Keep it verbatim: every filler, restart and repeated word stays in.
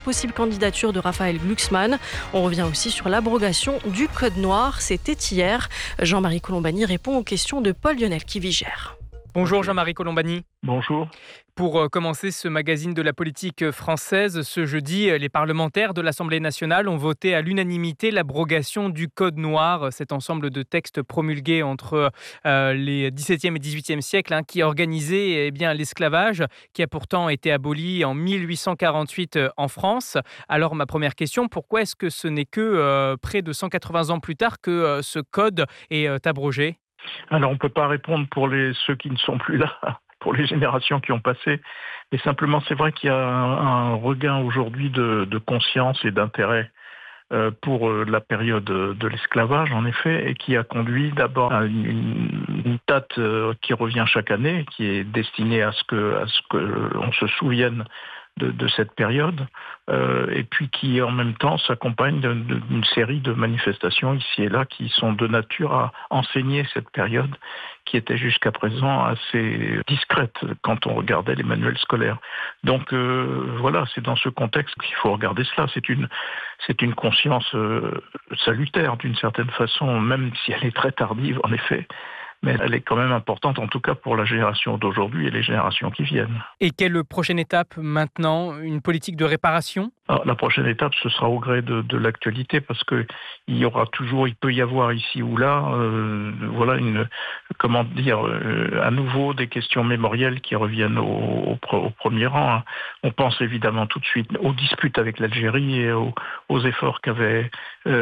Possible candidature de Raphaël Glucksmann. On revient aussi sur l'abrogation du Code noir. C'était hier. Jean-Marie Colombani répond aux questions de Paul-Lionel Kivigère. Bonjour Jean-Marie Colombani. Bonjour. Pour commencer ce magazine de la politique française, ce jeudi, les parlementaires de l'Assemblée nationale ont voté à l'unanimité l'abrogation du Code noir, cet ensemble de textes promulgués entre euh, les dix-septième et dix-huitième siècles hein, qui organisait eh bien, l'esclavage, qui a pourtant été aboli en mille huit cent quarante-huit en France. Alors ma première question, pourquoi est-ce que ce n'est que euh, près de cent quatre-vingts ans plus tard que euh, ce code est euh, abrogé ? Alors on ne peut pas répondre pour les, ceux qui ne sont plus là, pour les générations qui ont passé, mais simplement c'est vrai qu'il y a un, un regain aujourd'hui de, de conscience et d'intérêt euh, pour euh, la période de l'esclavage en effet, et qui a conduit d'abord à une, une date euh, qui revient chaque année, qui est destinée à ce que, à ce que l'on se souvienne De, de cette période, euh, et puis qui en même temps s'accompagne d'une série de manifestations ici et là qui sont de nature à enseigner cette période qui était jusqu'à présent assez discrète quand on regardait les manuels scolaires. Donc euh, voilà, c'est dans ce contexte qu'il faut regarder cela. C'est une, c'est une conscience euh, salutaire d'une certaine façon, même si elle est très tardive en effet. Mais elle est quand même importante, en tout cas pour la génération d'aujourd'hui et les générations qui viennent. Et quelle prochaine étape maintenant ? Une politique de réparation ? Alors, la prochaine étape, ce sera au gré de, de l'actualité, parce que il y aura toujours, il peut y avoir ici ou là, euh, voilà une, comment dire, euh, à nouveau des questions mémorielles qui reviennent au, au, au premier rang. Hein. On pense évidemment tout de suite aux disputes avec l'Algérie et aux, aux efforts qu'avait euh,